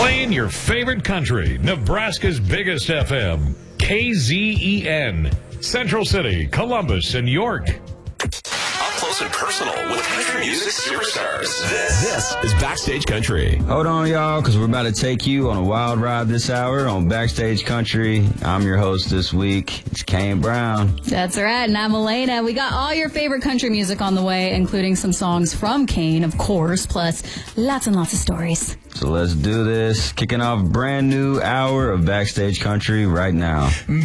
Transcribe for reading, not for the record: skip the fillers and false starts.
Playing your favorite country, Nebraska's biggest FM, KZEN, Central City, Columbus, and York. Up close and personal with country music superstars. This is Backstage Country. Hold on, y'all, because we're about to take you on a wild ride this hour on Backstage Country. I'm your host this week. It's Kane Brown. That's right, and I'm Elena. We got all your favorite country music on the way, including some songs from Kane, of course, plus lots and lots of stories. So let's do this. Kicking off a brand new hour of Backstage Country right now.